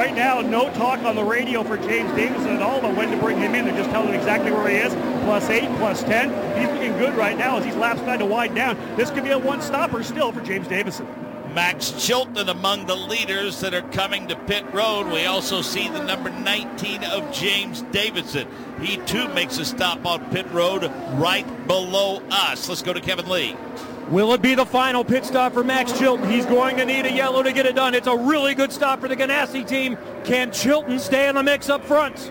right now, no talk on the radio for James Davison at all about when to bring him in. They're just telling him exactly where he is. +8, +10. He's looking good right now as these laps trying to widen down. This could be a one-stopper still for James Davison. Max Chilton among the leaders that are coming to pit road. We also see the number 19 of James Davison. He too makes a stop on pit road right below us. Let's go to Kevin Lee. Will it be the final pit stop for Max Chilton? He's going to need a yellow to get it done. It's a really good stop for the Ganassi team. Can Chilton stay in the mix up front?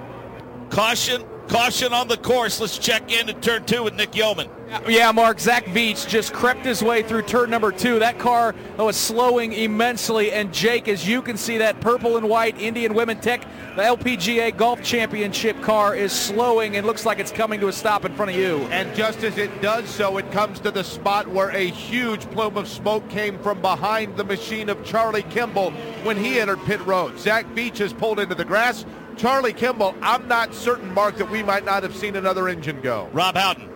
Caution on the course. Let's check in to turn 2 with Nick Yeoman. Yeah, Mark, Zach Veach just crept his way through turn number 2. That car was slowing immensely, and Jake, as you can see, that purple and white Indian Women Tech, the LPGA Golf Championship car is slowing and looks like it's coming to a stop in front of you. And just as it does so, it comes to the spot where a huge plume of smoke came from behind the machine of Charlie Kimball when he entered pit road. Zach Veach has pulled into the grass. Charlie Kimball, I'm not certain, Mark, that we might not have seen another engine go. Rob Howden.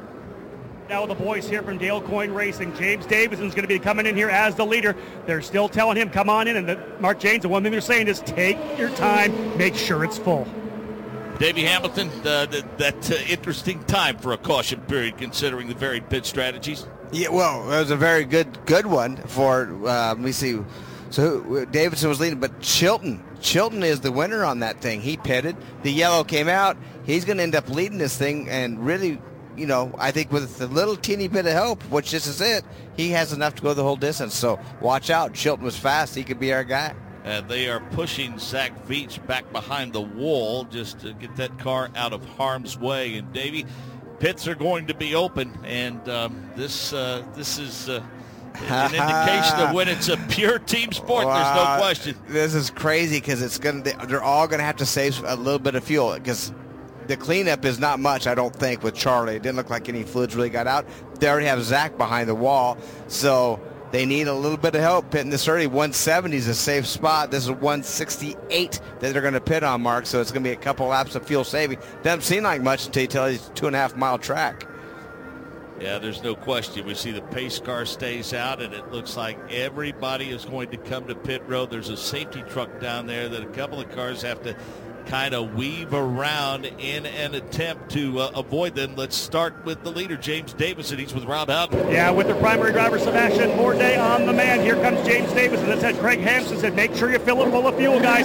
Now the boys here from Dale Coyne Racing. James Davison's going to be coming in here as the leader. They're still telling him, come on in. And Mark James, the one thing they're saying is take your time, make sure it's full. Davey Hamilton, that interesting time for a caution period considering the varied pit strategies. Yeah, well, it was a very good one for, let me see. So Davison was leading, but Chilton is the winner on that thing. He pitted. The yellow came out. He's going to end up leading this thing, and really, you know, I think with a little teeny bit of help, which this is it, he has enough to go the whole distance. So watch out. Chilton was fast. He could be our guy. They are pushing Zach Veach back behind the wall just to get that car out of harm's way. And Davey, pits are going to be open, and this is an indication of when it's a pure team sport. There's no question. This is crazy because they're all going to have to save a little bit of fuel because the cleanup is not much, I don't think, with Charlie. It didn't look like any fluids really got out. They already have Zach behind the wall, so they need a little bit of help pitting this early. 170 is a safe spot. This is 168 that they're going to pit on, Mark, so it's going to be a couple laps of fuel saving. Doesn't seem like much until you tell you it's a 2.5 mile track. Yeah, there's no question. We see the pace car stays out, and it looks like everybody is going to come to pit road. There's a safety truck down there that a couple of cars have to kind of weave around in an attempt to avoid them. Let's start with the leader, James Davison. He's with Rob Howden. Yeah, with their primary driver, Sebastian Bourdais on the man. Here comes James Davison. That said, Craig Hampson said, make sure you fill it full of fuel, guys.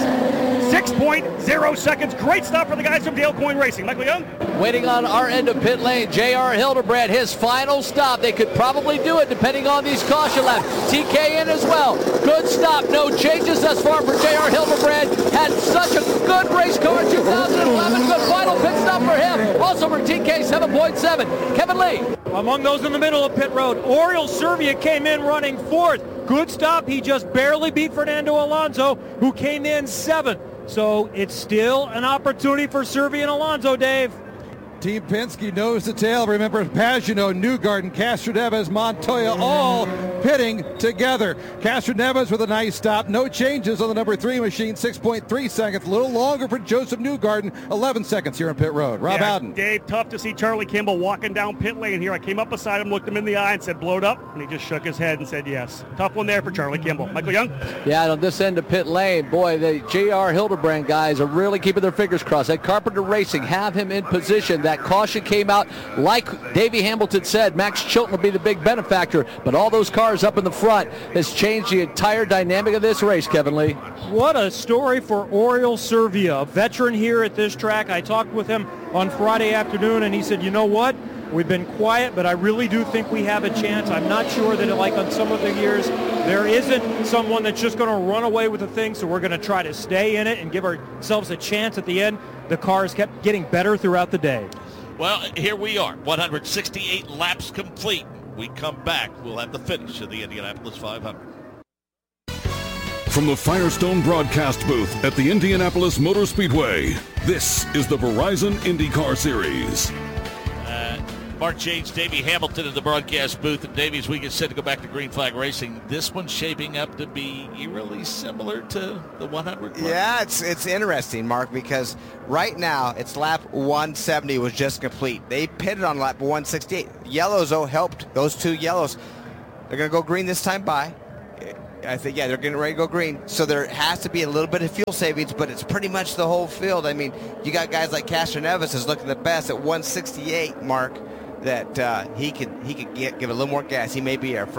6.0 seconds. Great stop for the guys from Dale Coyne Racing. Michael Young. Waiting on our end of pit lane, J.R. Hildebrand, his final stop. They could probably do it depending on these caution laps. TK in as well. Good stop. No changes thus far for J.R. Hildebrand. Had such a good race car in 2011. Good final pit stop for him. Also for TK, 7.7. Kevin Lee. Among those in the middle of pit road, Oriol Servia came in running fourth. Good stop. He just barely beat Fernando Alonso, who came in 7th. So it's still an opportunity for Servia and Alonso, Dave. Team Penske knows the tale. Remember, Pagano, Newgarden, Castroneves, Montoya all pitting together. Castroneves with a nice stop. No changes on the number 3 machine. 6.3 seconds. A little longer for Joseph Newgarden. 11 seconds here in pit road. Rob Howden. Dave, tough to see Charlie Kimball walking down pit lane here. I came up beside him, looked him in the eye, and said, blowed up. And he just shook his head and said, yes. Tough one there for Charlie Kimball. Michael Young? Yeah, on this end of pit lane, boy, the J.R. Hildebrand guys are really keeping their fingers crossed. That Carpenter Racing have him in position. That caution came out, like Davey Hamilton said, Max Chilton will be the big benefactor, but all those cars up in the front has changed the entire dynamic of this race, Kevin Lee. What a story for Oriol Servia, a veteran here at this track. I talked with him on Friday afternoon, and he said, you know what? We've been quiet, but I really do think we have a chance. I'm not sure that, like on some of the years, there isn't someone that's just going to run away with the thing, so we're going to try to stay in it and give ourselves a chance at the end. The cars kept getting better throughout the day. Well, here we are, 168 laps complete. We come back, we'll have the finish of the Indianapolis 500. From the Firestone broadcast booth at the Indianapolis Motor Speedway, this is the Verizon IndyCar Series. Mark James, Davey Hamilton in the broadcast booth. And Davey, as we get set to go back to Green Flag Racing, this one's shaping up to be eerily similar to the 100 club. Yeah, it's interesting, Mark, because right now it's lap 170 was just complete. They pitted on lap 168. Yellows, helped. Those two yellows. They're going to go green this time by. I think, yeah, they're getting ready to go green. So there has to be a little bit of fuel savings, but it's pretty much the whole field. I mean, you got guys like Castroneves is looking the best at 168 mark. That he could give a little more gas. He may be our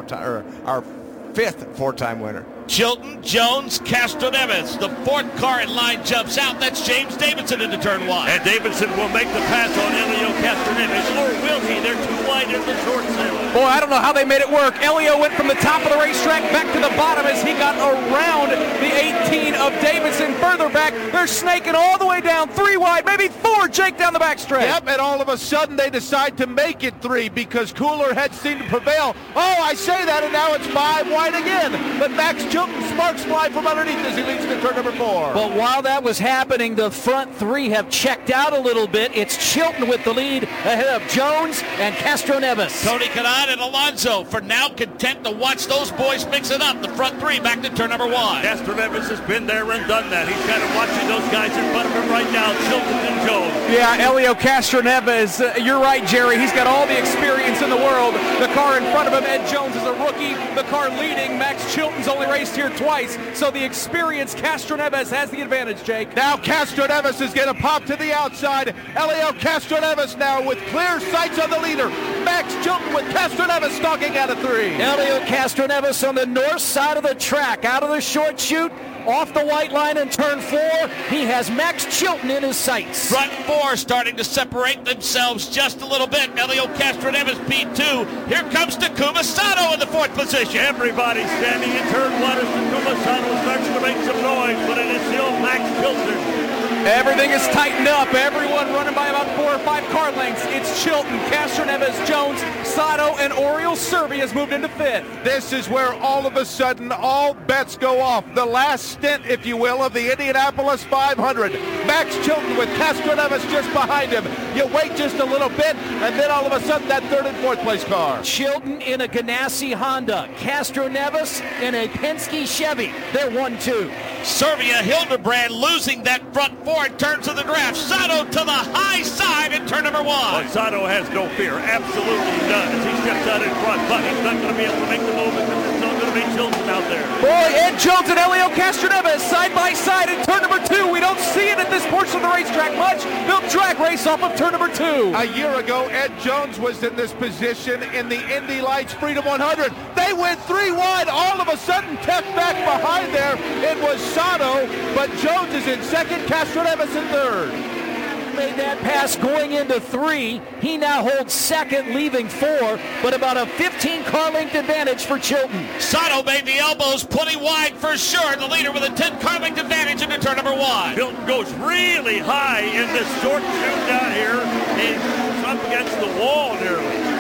our fifth four-time winner. Chilton, Jones, Castroneves. The fourth car in line jumps out. That's James Davidson into turn one. And Davidson will make the pass on Elio Castroneves, or will he? They're too wide in the short cell. Boy, I don't know how they made it work. Elio went from the top of the racetrack back to the bottom as he got around the 18 of Davidson. Further back, they're snaking all the way down, 3 wide, maybe 4, Jake, down the backstretch. Yep, and all of a sudden they decide to make it 3 because cooler heads seem to prevail. Oh, I say that, and now it's 5 wide again. But Max Chilton sparks fly from underneath as he leads to turn number 4. But while that was happening, the front 3 have checked out a little bit. It's Chilton with the lead ahead of Jones and Castroneves. Tony Kanaan and Alonso for now content to watch those boys mix it up. The front 3 back to turn number 1. Castroneves has been there and done that. He's kind of watching those guys in front of him right now, Chilton and Jones. Yeah, Elio Castroneves, you're right, Jerry. He's got all the experience in the world. The car in front of him, Ed Jones, is a rookie. The car leading, Max Chilton's only raced here twice. So the experienced Castroneves has the advantage, Jake. Now Castroneves is going to pop to the outside. Elio Castroneves now with clear sights on the leader. Max Chilton with Castroneves stalking out of 3. Elio Castroneves on the north side of the track, out of the short chute, off the white line in turn 4. He has Max Chilton in his sights. Front 4 starting to separate themselves just a little bit. Elio Castroneves P2. Here comes Takuma Sato in the 4th position. Everybody's standing in turn 1 as Takuma Sato starts to make some noise, but it is still Max Chilton. Everything is tightened up. Everyone running by about 4 or 5 car lengths. It's Chilton, Castroneves, Jones, Sato, and Oriol Servia has moved into 5th. This is where all of a sudden all bets go off. The last stint, if you will, of the Indianapolis 500. Max Chilton with Castroneves just behind him. You wait just a little bit, and then all of a sudden that 3rd and 4th place car. Chilton in a Ganassi Honda. Castroneves in a Penske Chevy. They're 1-2. Servia Hildebrand losing that front 4 in terms of the draft. Sato to the high side in turn number 1. But Sato has no fear, absolutely none, as he steps out in front, but he's not going to be able to make the move because it's still going to be Chilton out there. Boy, Ed Jones and Elio Castroneves side by side in turn number 2. We don't see it at this portion of the racetrack much. They'll drag race off of turn number 2. A year ago, Ed Jones was in this position in the Indy Lights Freedom 100. They went 3 wide. All of a sudden, kept back behind there. It was Sato, but Jones is in 2nd, Castroneves in 3rd. Made that pass going into 3. He now holds 2nd, leaving 4, but about a 15 car length advantage for Chilton. Sato made the elbows plenty wide for sure. The leader with a 10 car length advantage into turn number 1. Chilton goes really high in this short chute down here. He's up against the wall nearly.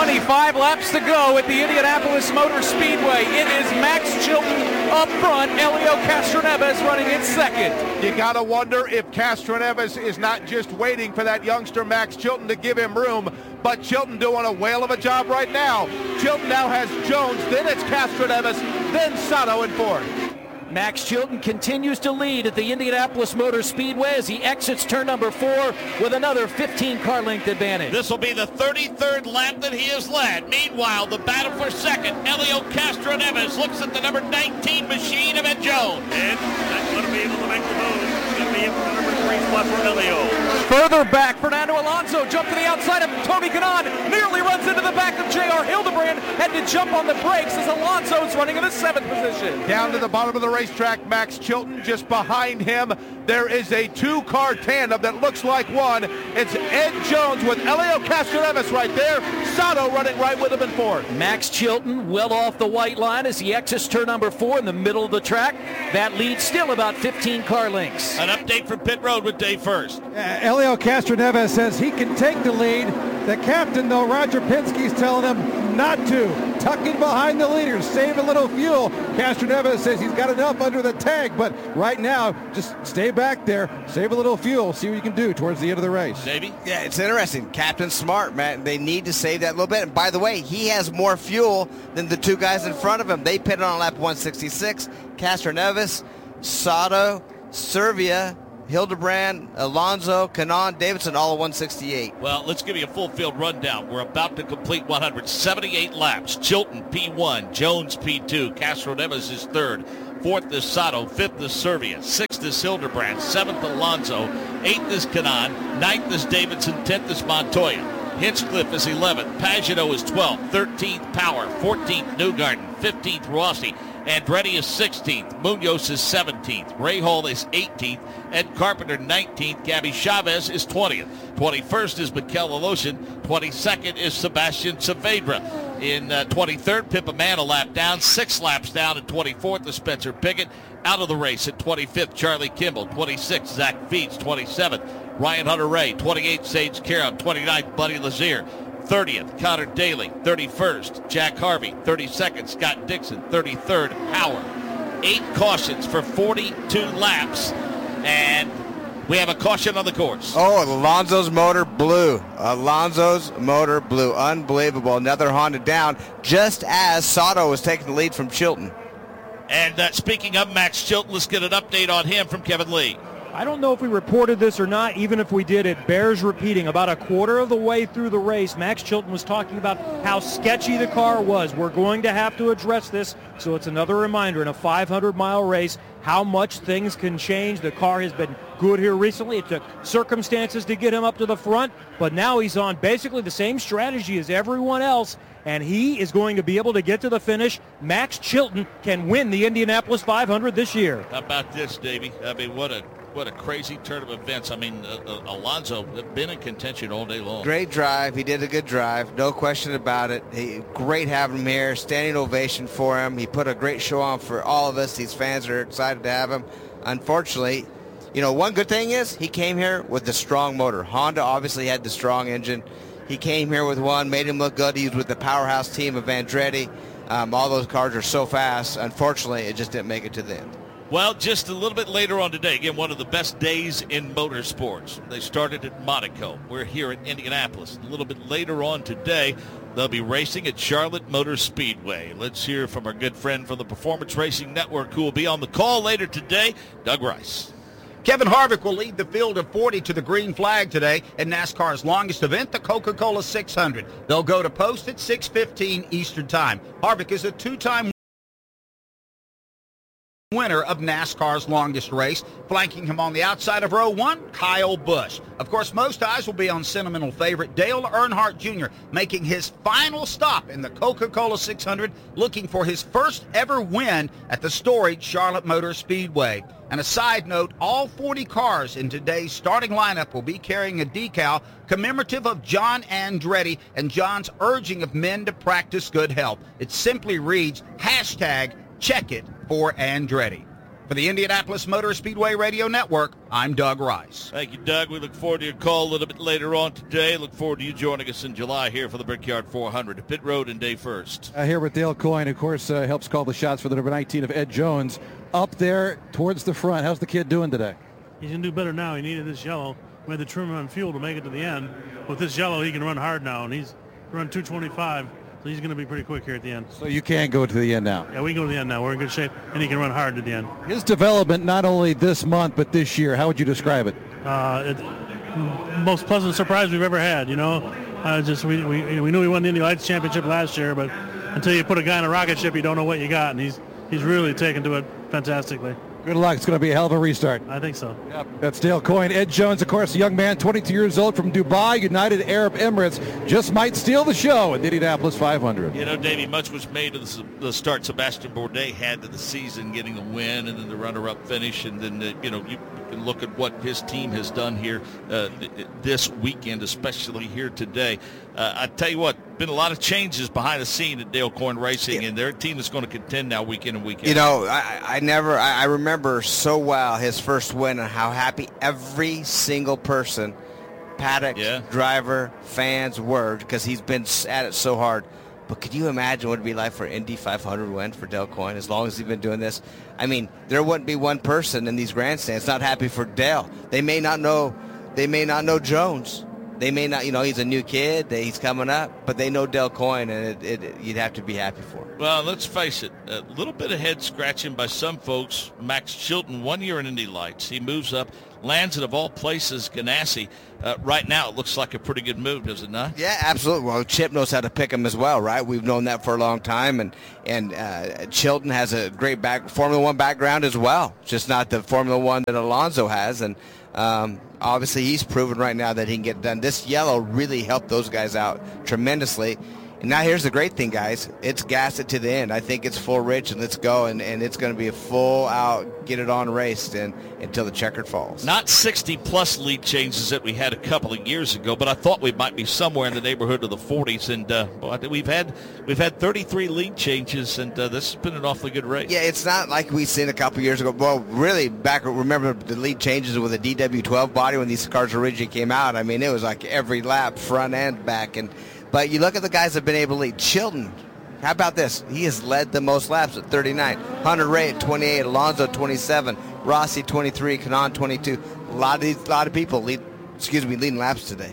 25 laps to go at the Indianapolis Motor Speedway. It is Max Chilton up front, Elio Castroneves running in 2nd. You gotta wonder if Castroneves is not just waiting for that youngster Max Chilton to give him room, but Chilton doing a whale of a job right now. Chilton now has Jones, then it's Castroneves, then Sato in 4th. Max Chilton continues to lead at the Indianapolis Motor Speedway as he exits turn number 4 with another 15 car length advantage. This will be the 33rd lap that he has led. Meanwhile, the battle for 2nd, Elio Castroneves looks at the number 19 machine of Ed Jones. And that's going to be able to make the move. It's going to be in the number 3 spot for Elio. Further back, Fernando Alonso jumped to the outside of Tony Kanaan, nearly runs into the back of J.R. Hildebrand, had to jump on the brakes as Alonso's running in the 7th position. Down to the bottom of the racetrack, Max Chilton just behind him. There is a 2-car tandem that looks like one. It's Ed Jones with Elio Castroneves right there. Sato running right with him in 4th. Max Chilton well off the white line as he exits turn number 4 in the middle of the track. That lead still about 15 car lengths. An update from pit road with Dave First. Elio Castroneves says he can take the lead. The captain, though, Roger Penske's telling him not to. Tucking behind the leaders, save a little fuel. Castroneves says he's got enough under the tank, but right now, just stay back there, save a little fuel, see what you can do towards the end of the race. Davey? Yeah, it's interesting. Captain Smart, man. They need to save that little bit. And by the way, he has more fuel than the 2 guys in front of him. They pitted on lap 166. Castroneves, Sato, Servia, Hildebrand, Alonso, Kanaan, Davidson, all at 168. Well, let's give you a full field rundown. We're about to complete 178 laps. Chilton, P1. Jones, P2. Castroneves is third. Fourth is Sato. Fifth is Servia. Sixth is Hildebrand. Seventh, Alonso. Eighth is Kanaan. Ninth is Davidson. 10th is Montoya. Hinchcliffe is 11th. Pagano is 12th. 13th, Power. 14th, Newgarden. 15th, Rossi. Andretti is 16th. Munoz is 17th. Rahal is 18th. Ed Carpenter 19th. Gabby Chavez is 20th. 21st is Mikel Aloshin. 22nd is Sebastian Saavedra. In 23rd, Pippa Mann a lap down. 6 laps down. At 24th is Spencer Pigot. Out of the race at 25th, Charlie Kimball. 26th, Zach Veets. 27th, Ryan Hunter-Reay. 28th, Sage Karam. 29th, Buddy Lazier. 30th, Connor Daly. 31st, Jack Harvey. 32nd, Scott Dixon. 33rd, Howard. 8 cautions for 42 laps, and we have a caution on the course. Oh, Alonso's motor blew. Alonso's motor blew. Unbelievable. Another Honda down, just as Sato was taking the lead from Chilton. And speaking of Max Chilton, let's get an update on him from Kevin Lee. I don't know if we reported this or not. Even if we did, it bears repeating. About a quarter of the way through the race, Max Chilton was talking about how sketchy the car was. We're going to have to address this. So it's another reminder in a 500-mile race how much things can change. The car has been good here recently. It took circumstances to get him up to the front, but now he's on basically the same strategy as everyone else, and he is going to be able to get to the finish. Max Chilton can win the Indianapolis 500 this year. How about this, Davey? I mean, what a crazy turn of events. I mean, Alonso had been in contention all day long. Great drive. He did a good drive. No question about it. Great having him here. Standing ovation for him. He put a great show on for all of us. These fans are excited to have him. Unfortunately, one good thing is he came here with the strong motor. Honda obviously had the strong engine. He came here with one, made him look good. He was with the powerhouse team of Andretti. All those cars are so fast. Unfortunately, it just didn't make it to the end. Well, just a little bit later on today, again, one of the best days in motorsports. They started at Monaco. We're here at Indianapolis. A little bit later on today, they'll be racing at Charlotte Motor Speedway. Let's hear from our good friend from the Performance Racing Network who will be on the call later today, Doug Rice. Kevin Harvick will lead the field of 40 to the green flag today in NASCAR's longest event, the Coca-Cola 600. They'll go to post at 6:15 Eastern Time. Harvick is a 2-time winner of NASCAR's longest race. Flanking him on the outside of row 1, Kyle Busch. Of course, most eyes will be on sentimental favorite Dale Earnhardt Jr. making his final stop in the Coca-Cola 600, looking for his first ever win at the storied Charlotte Motor Speedway. And a side note, all 40 cars in today's starting lineup will be carrying a decal commemorative of John Andretti and John's urging of men to practice good health. It simply reads, #CheckIt for Andretti. For the Indianapolis Motor Speedway Radio Network, I'm Doug Rice. Thank you, Doug. We look forward to your call a little bit later on today. Look forward to you joining us in July here for the Brickyard 400 at Pit Road and Day First. Here with Dale Coyne, of course, helps call the shots for the number 19 of Ed Jones. Up there towards the front. How's the kid doing today? He's going to do better now. He needed this yellow. We had to trim him on fuel to make it to the end. With this yellow, he can run hard now, and he's run 225. So he's going to be pretty quick here at the end. So you can go to the end now? Yeah, we can go to the end now. We're in good shape, and he can run hard to the end. His development not only this month, but this year, how would you describe it? Most pleasant surprise we've ever had, we knew he won the Indy Lights Championship last year, but until you put a guy in a rocket ship, you don't know what you got, and he's really taken to it fantastically. Good luck. It's going to be a hell of a restart. I think so. Yep. That's Dale Coyne. Ed Jones, of course, a young man, 22 years old from Dubai, United Arab Emirates, just might steal the show at the Indianapolis 500. Davey, much was made of the start Sebastian Bourdais had to the season, getting the win and then the runner-up finish, and then, you can look at what his team has done here this weekend, especially here today. I tell you what, been a lot of changes behind the scene at Dale Coyne Racing, and their team is going to contend now week in and week out. I remember so well his first win and how happy every single person, paddock, driver, fans were, because he's been at it so hard. But could you imagine what it would be like for Indy 500 win for Dale Coyne as long as he's been doing this? I mean, there wouldn't be one person in these grandstands not happy for Dale. They may not know Jones, They may not, he's a new kid, he's coming up, but they know Del Coyne, and you'd have to be happy for him. Well, let's face it, a little bit of head scratching by some folks. Max Chilton, 1 year in Indy Lights. He moves up, lands at, of all places, Ganassi. Right now, it looks like a pretty good move, does it not? Yeah, absolutely. Well, Chip knows how to pick him as well, right? We've known that for a long time, and Chilton has a great Formula One background as well, just not the Formula One that Alonso has, and obviously he's proven right now that he can get it done. This yellow really helped those guys out tremendously. And now here's the great thing, guys. It's gas it to the end. I think it's full rich, and let's go. And it's going to be a full out, get it on raced until the checkered falls. Not 60-plus lead changes that we had a couple of years ago, but I thought we might be somewhere in the neighborhood of the 40s. And we've had 33 lead changes, and this has been an awfully good race. Yeah, it's not like we seen a couple of years ago. Well, really, remember the lead changes with the DW12 body when these cars originally came out. I mean, it was like every lap, front and back. But you look at the guys that have been able to lead. Chilton, how about this? He has led the most laps at 39. Hunter Ray at 28. Alonso 27. Rossi 23. Kanaan 22. A lot of people leading laps today.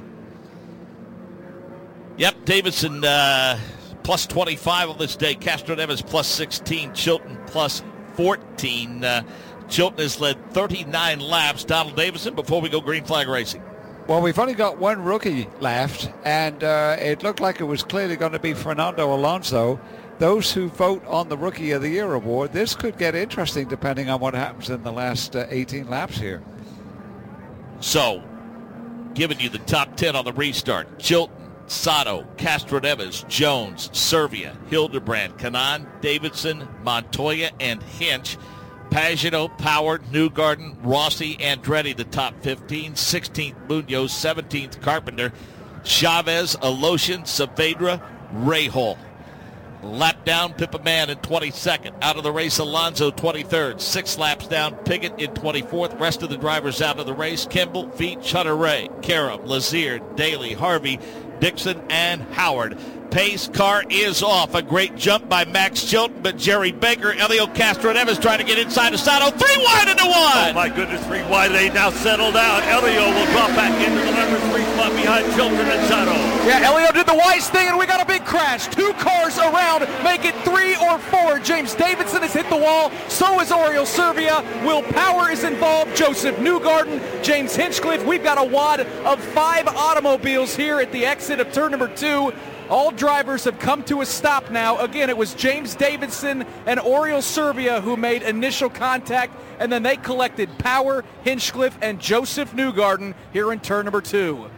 Yep, Davidson plus 25 on this day. Castroneves plus 16. Chilton plus 14. Chilton has led 39 laps. Donald Davison, before we go green flag racing. Well, we've only got one rookie left, and it looked like it was clearly going to be Fernando Alonso. Those who vote on the Rookie of the Year award, this could get interesting depending on what happens in the last 18 laps here. So, giving you the top 10 on the restart. Chilton, Sato, Castroneves, Jones, Servia, Hildebrand, Kanaan, Davidson, Montoya, and Hinch. Pagano, Power, Newgarden, Rossi, Andretti, the top 15. 16th, Munoz. 17th, Carpenter. Chavez, Alosian, Saavedra, Rahal. Lap down, Pippa Mann in 22nd. Out of the race, Alonso 23rd. 6 laps down, Piggott in 24th. Rest of the drivers out of the race. Kimball, Veach, Hunter Ray, Karam, Lazier, Daly, Harvey, Dixon, and Howard. Pace car is off. A great jump by Max Chilton, but Jerry Baker, Elio Castroneves trying to get inside of Sato. 3 wide into 1. Oh, my goodness, 3 wide. They now settle down. Elio will drop back into the number 3 spot behind Chilton and Sato. Yeah, Elio did the wise thing, and we got a big crash. 2 cars around, make it 3 or 4. James Davidson has hit the wall. So is Oriol Servia. Will Power is involved. Joseph Newgarden, James Hinchcliffe. We've got a wad of 5 automobiles here at the exit of turn number 2. All drivers have come to a stop now. Again, it was James Davidson and Oriol Servia who made initial contact, and then they collected Power, Hinchcliffe, and Joseph Newgarden here in turn number 2.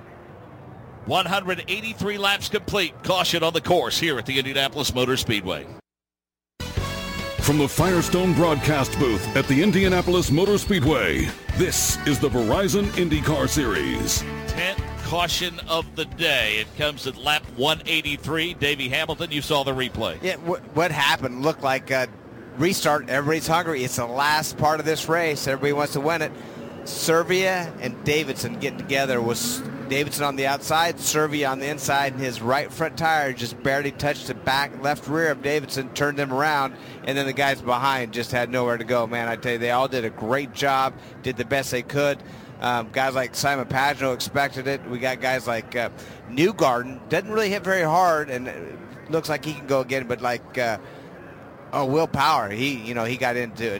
183 laps complete. Caution on the course here at the Indianapolis Motor Speedway. From the Firestone broadcast booth at the Indianapolis Motor Speedway, this is the Verizon IndyCar Series. 10th caution of the day. It comes at lap 183. Davey Hamilton, you saw the replay. Yeah, what happened looked like a restart. Everybody's hungry. It's the last part of this race. Everybody wants to win it. Servia and Davidson getting together. Was Davidson on the outside, Servia on the inside, and his right front tire just barely touched the back left rear of Davidson, turned him around, and then the guys behind just had nowhere to go. Man, I tell you, they all did a great job, did the best they could. Guys like Simon Pagano expected it. We got guys like Newgarden, doesn't really hit very hard, and looks like he can go again. But like Will Power, he got into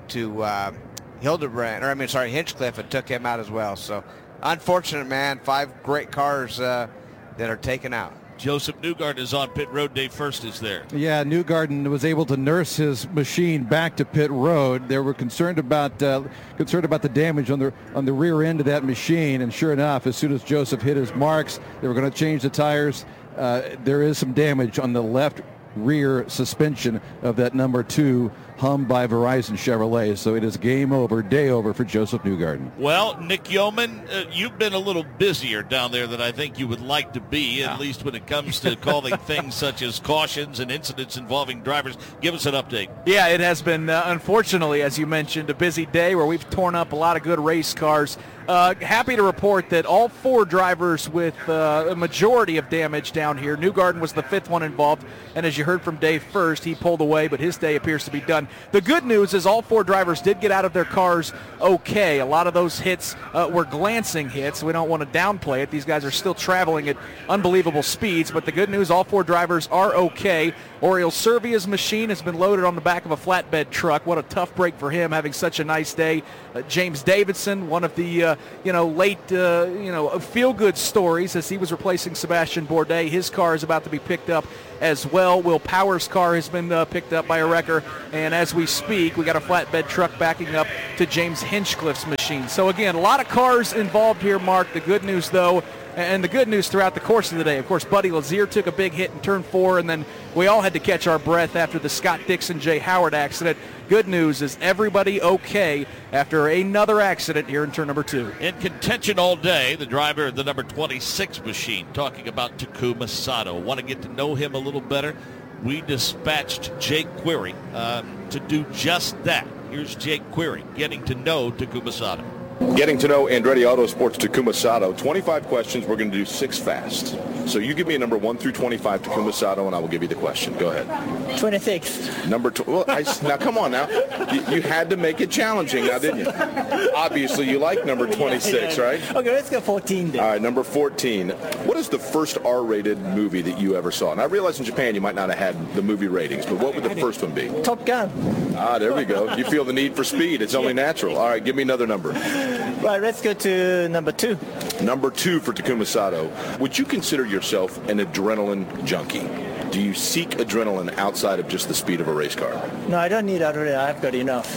Hinchcliffe and took him out as well. So unfortunate, man. 5 great cars that are taken out. Joseph Newgarden is on pit road. Dave First is there. Yeah, Newgarden was able to nurse his machine back to pit road. They were concerned about the damage on the rear end of that machine, and sure enough, as soon as Joseph hit his marks, they were going to change the tires. There is some damage on the left rear suspension of that number 2 Hum by Verizon Chevrolet. So it is game over, day over for Joseph Newgarden. Well, Nick Yeoman, you've been a little busier down there than I think you would like to be, at least when it comes to calling things such as cautions and incidents involving drivers. Give us an update. Yeah, it has been, unfortunately, as you mentioned, a busy day where we've torn up a lot of good race cars. Happy to report that all 4 drivers with a majority of damage down here. Newgarden was the 5th one involved, and as you heard from Dave First, he pulled away, but his day appears to be done. The good news is all 4 drivers did get out of their cars okay. A lot of those hits were glancing hits. We don't want to downplay it. These guys are still traveling at unbelievable speeds, but the good news, all 4 drivers are okay. Oriol Servia's machine has been loaded on the back of a flatbed truck. What a tough break for him, having such a nice day. James Davidson, one of the late feel-good stories as he was replacing Sebastian Bourdais. His car is about to be picked up as well. Will Power's car has been picked up by a wrecker, and as we speak, we got a flatbed truck backing up to James Hinchcliffe's machine. So again, a lot of cars involved here, Mark. The good news, though, and the good news throughout the course of the day, of course, Buddy Lazier took a big hit in turn 4, and then we all had to catch our breath after the Scott Dixon Jay Howard accident. Good news is everybody okay after another accident here in turn number 2. In contention all day, the driver of the number 26 machine, talking about Takuma Sato. Want to get to know him a little better? We dispatched Jake Query to do just that. Here's Jake Query getting to know Takuma Sato. Getting to know Andretti Autosport's Takuma Sato. 25 questions. We're going to do 6 fast. So you give me a number 1 through 25, Takuma Sato, and I will give you the question. Go ahead. 26. Number 2. Well, now come on now. You had to make it challenging now, didn't you? Obviously, you like number 26, right? Okay, let's go 14 then. All right, number 14. What is the first R-rated movie that you ever saw? And I realize in Japan you might not have had the movie ratings, but what would the first one be? Top Gun. Ah, there we go. You feel the need for speed. It's only natural. All right, give me another number. Right, let's go to number 2. Number 2 for Takuma Sato. Would you consider yourself an adrenaline junkie? Do you seek adrenaline outside of just the speed of a race car? No, I don't need adrenaline. I've got enough.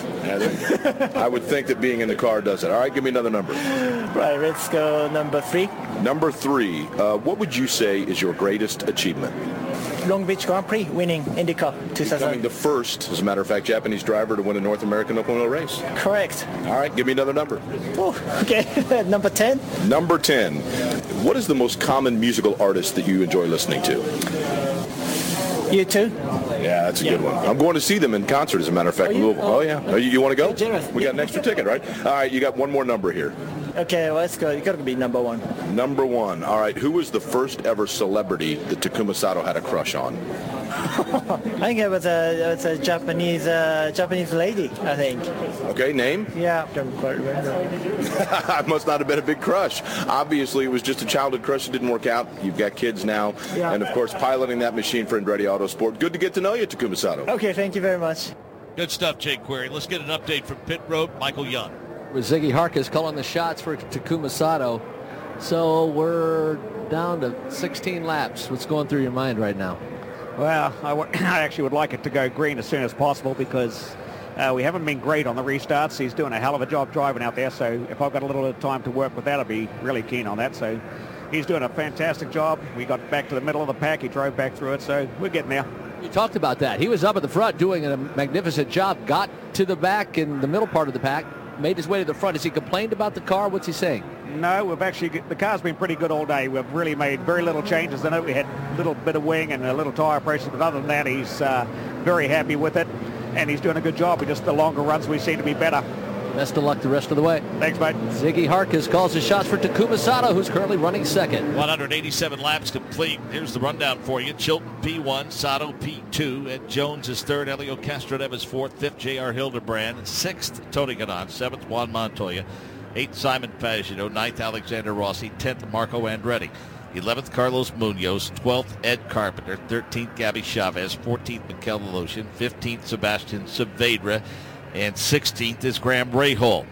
I would think that being in the car does it. All right, give me another number. Right, let's go number 3. Number 3. What would you say is your greatest achievement? Long Beach Grand Prix, winning IndyCar 2000. Becoming the first, as a matter of fact, Japanese driver to win a North American open wheel race. Correct. All right, give me another number. Oh, okay. Number 10. Number 10. What is the most common musical artist that you enjoy listening to? U2. Yeah, that's a good one. I'm going to see them in concert, as a matter of fact, in Louisville. Oh, yeah. Oh, you want to go? We got an extra ticket, right? All right, you got one more number here. Okay, well, let's go. You got to be number 1. Number 1. All right, who was the first ever celebrity that Takuma Sato had a crush on? I think it was a Japanese lady, I think. Okay, name? Yeah, don't quite remember. It must not have been a big crush. Obviously, it was just a childhood crush that didn't work out. You've got kids now. Yeah. And, of course, piloting that machine for Andretti Autosport. Good to get to know you, Takuma Sato. Okay, thank you very much. Good stuff, Jake Query. Let's get an update from pit road. Michael Young. Ziggy Harkus calling the shots for Takuma Sato. So we're down to 16 laps. What's going through your mind right now? Well, I actually would like it to go green as soon as possible because we haven't been great on the restarts. He's doing a hell of a job driving out there. So if I've got a little bit of time to work with that, I'd be really keen on that. So he's doing a fantastic job. We got back to the middle of the pack. He drove back through it. So we're getting there. You talked about that. He was up at the front doing a magnificent job. Got to the back in the middle part of the pack. Made his way to the front. Has he complained about the car? What's he saying? No, the car's been pretty good all day. We've really made very little changes in it. We had a little bit of wing and a little tire pressure, but other than that, he's very happy with it, and he's doing a good job. Just the longer runs, we seem to be better. Best of luck the rest of the way. Thanks, mate. Ziggy Harkus calls the shots for Takuma Sato, who's currently running second. 187 laps complete. Here's the rundown for you. Chilton P1, Sato P2, Ed Jones is third, Helio Castroneves fourth, fifth J.R. Hildebrand, sixth Tony Kanaan, seventh Juan Montoya, eighth Simon Pagenaud, ninth Alexander Rossi, 10th Marco Andretti, 11th Carlos Munoz, 12th Ed Carpenter, 13th Gabby Chavez, 14th Mikel Voloshin, 15th Sebastian Saavedra, and 16th is Graham Rahal.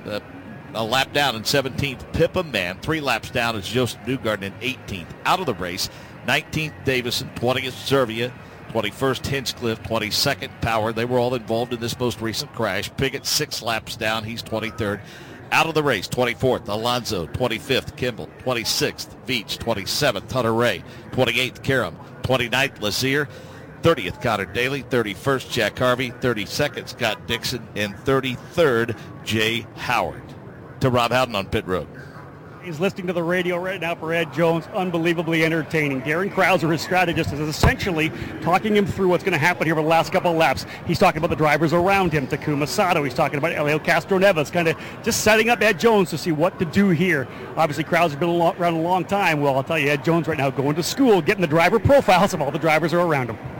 A lap down in 17th, Pippa Mann. 3 laps down is Joseph Newgarden in 18th. Out of the race, 19th Davison, 20th Servia, 21st Hinchcliffe, 22nd Power. They were all involved in this most recent crash. Piggott 6 laps down. He's 23rd. Out of the race, 24th Alonso, 25th Kimball, 26th Veach, 27th Hunter Ray, 28th Karam, 29th Lazier, 30th Connor Daly, 31st Jack Harvey, 32nd Scott Dixon, and 33rd Jay Howard. To Rob Howden on pit road. He's listening to the radio right now for Ed Jones. Unbelievably entertaining. Darren Krauser, his strategist, is essentially talking him through what's going to happen here for the last couple of laps. He's talking about the drivers around him, Takuma Sato. He's talking about Helio Castroneves, kind of just setting up Ed Jones to see what to do here. Obviously, Krauser's been around a long time. Well, I'll tell you, Ed Jones right now going to school, getting the driver profiles of all the drivers who are around him.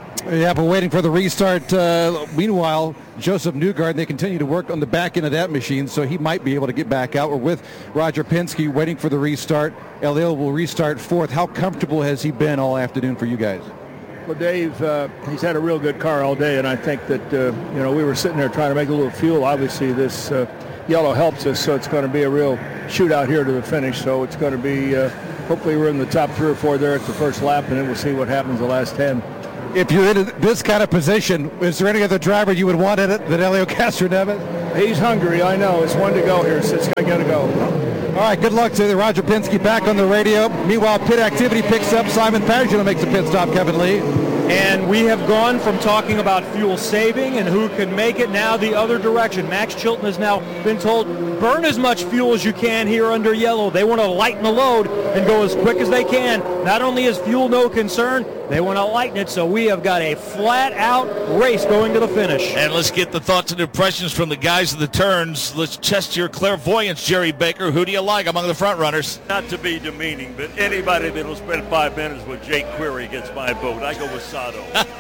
Yeah, but waiting for the restart. Meanwhile, Joseph Newgarden, they continue to work on the back end of that machine, so he might be able to get back out. We're with Roger Penske waiting for the restart. Elio will restart fourth. How comfortable has he been all afternoon for you guys? Well, Dave, he's had a real good car all day, and I think that, we were sitting there trying to make a little fuel. Obviously, this yellow helps us, so it's going to be a real shootout here to the finish. So it's going to be, hopefully we're in the top 3 or 4 there at the first lap, and then we'll see what happens the last 10. If you're in this kind of position, is there any other driver you would want in it than Helio Castroneves? He's hungry, I know. It's one to go here, so it's got to go. All right, good luck to Roger Penske back on the radio. Meanwhile, pit activity picks up. Simon Pagenaud makes a pit stop, Kevin Lee. And we have gone from talking about fuel saving and who can make it now the other direction. Max Chilton has now been told, burn as much fuel as you can here under yellow. They want to lighten the load and go as quick as they can. Not only is fuel no concern, they want to lighten it, so we have got a flat-out race going to the finish. And let's get the thoughts and impressions from the guys of the turns. Let's test your clairvoyance, Jerry Baker. Who do you like among the front runners? Not to be demeaning, but anybody that will spend 5 minutes with Jake Query gets my vote. I go with Sato.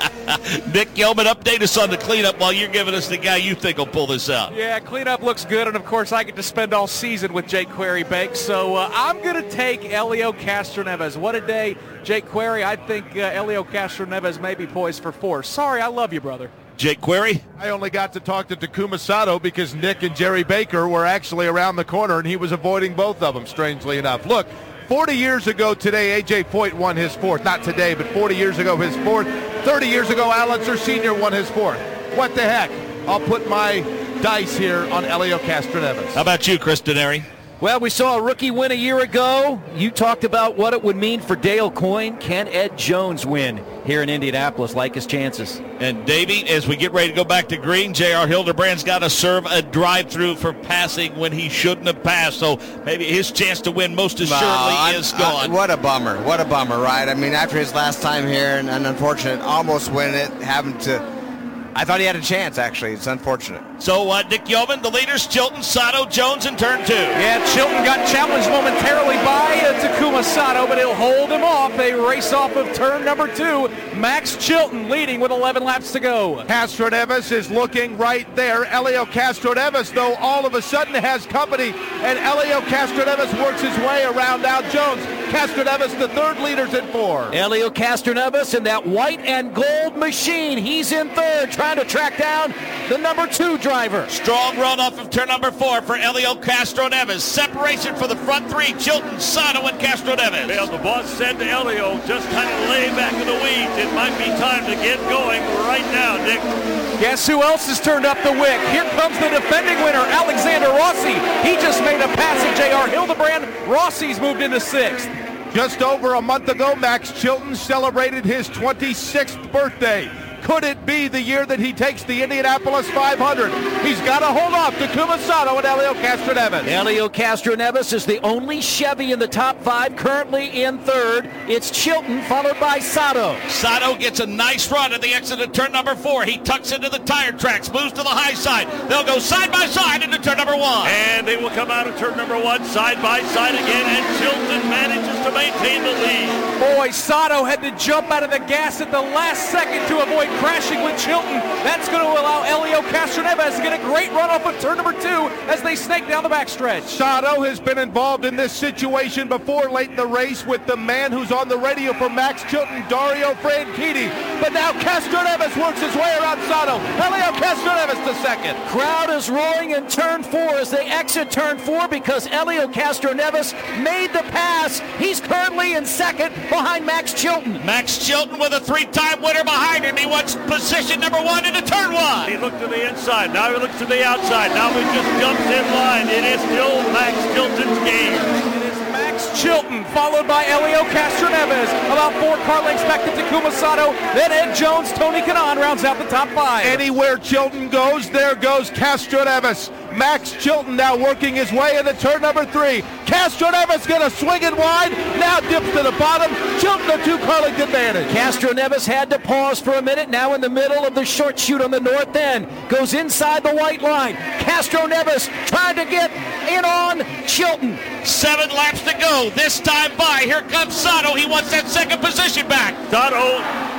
Nick Yeoman, update us on the cleanup while you're giving us the guy you think will pull this out. Yeah, cleanup looks good, and of course I get to spend all season with Jake Query, Bake, so I'm going to take Helio Castroneves. What a day, Jake Query. I think Helio Castroneves may be poised for 4. Sorry, I love you, brother. Jake Query? I only got to talk to Takuma Sato because Nick and Jerry Baker were actually around the corner, and he was avoiding both of them, strangely enough. Look, 40 years ago today, A.J. Foyt won his 4th. Not today, but 40 years ago, his 4th. 30 years ago, Allitzer Sr. won his 4th. What the heck? I'll put my dice here on Helio Castroneves. How about you, Chris Denari? Well, we saw a rookie win a year ago. You talked about what it would mean for Dale Coyne. Can Ed Jones win here in Indianapolis? Like his chances. And Davey, as we get ready to go back to green, J.R. Hildebrand's got to serve a drive-through for passing when he shouldn't have passed. So maybe his chance to win most assuredly is gone. What a bummer. What a bummer, right? I mean, after his last time here and an unfortunate almost win it, having to... I thought he had a chance, actually. It's unfortunate. So, Nick Yeoman, the leaders, Chilton, Sato, Jones in turn 2. Yeah, Chilton got challenged momentarily by Takuma Sato, but he'll hold him off. They race off of turn number 2. Max Chilton leading with 11 laps to go. Castroneves is looking right there. Helio Castroneves, though, all of a sudden has company, and Helio Castroneves works his way around Al Jones. Castroneves, the 3rd, leaders in 4. Helio Castroneves in that white and gold machine. He's in 3rd, trying to track down the number 2 driver. Strong run off of turn number 4 for Helio Castroneves. Separation for the front 3, Chilton, Sato, and Castroneves. Well, the boss said to Helio, just kind of lay back in the weeds. It might be time to get going right now, Nick. Guess who else has turned up the wick? Here comes the defending winner, Alexander Rossi. He just made a pass at J.R. Hildebrand. Rossi's moved into 6th. Just over a month ago, Max Chilton celebrated his 26th birthday. Could it be the year that he takes the Indianapolis 500? He's got to hold off Takuma Sato and Helio Castroneves. Helio Castroneves is the only Chevy in the top 5, currently in 3rd. It's Chilton, followed by Sato. Sato gets a nice run at the exit of turn number 4. He tucks into the tire tracks, moves to the high side. They'll go side by side into turn number 1. And they will come out of turn number 1 side by side again, and Chilton manages to maintain the lead. Boy, Sato had to jump out of the gas at the last second to avoid crashing with Chilton. That's going to allow Helio Castroneves to get a great run off of turn number 2 as they snake down the backstretch. Sato has been involved in this situation before late in the race with the man who's on the radio for Max Chilton, Dario Franchitti. But now Castroneves works his way around Sato. Helio Castroneves to 2nd. Crowd is roaring in turn 4 as they exit turn 4 because Helio Castroneves made the pass. He's currently in 2nd behind Max Chilton. Max Chilton with a 3-time winner behind him. He wants position number 1 into turn 1. He looked to the inside. Now he looks to the outside. Now he just jumps in line. It is still Max Chilton's game. It is Max Chilton, followed by Helio Castroneves. About 4 car lengths back to Takuma Sato. Then Ed Jones, Tony Kanaan rounds out the top 5. Anywhere Chilton goes, there goes Castroneves. Max Chilton now working his way into turn number 3. Castroneves going to swing it wide. Now dips to the bottom. Chilton a 2-car length advantage. Castroneves had to pause for a minute. Now in the middle of the short chute on the north end. Goes inside the white line. Castroneves trying to get in on Chilton. 7 laps to go. This time by. Here comes Sato. He wants that 2nd position back. Sato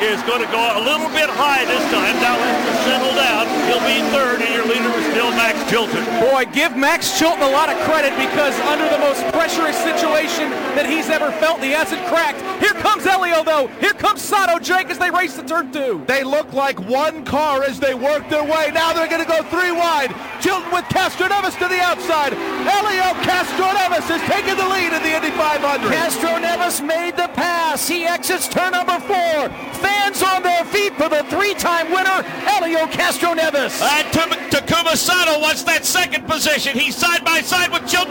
is going to go a little bit high this time. Now has to settle down. He'll be third, and your leader is still Max Chilton. Boy, give Max Chilton a lot of credit because under the most pressurous situation that he's ever felt, he hasn't cracked. Here comes Elio, though. Here comes Sato, Jake, as they race to turn 2. They look like one car as they work their way. Now they're going to go 3 wide. Chilton with Castroneves to the outside. Elio Castroneves has taken the lead in the Indy 500. Castroneves made the pass. He exits turn number 4. Fans on their feet for the 3-time winner, Elio Castroneves. And Takuma Sato wants that second position. He's side by side with Chilton.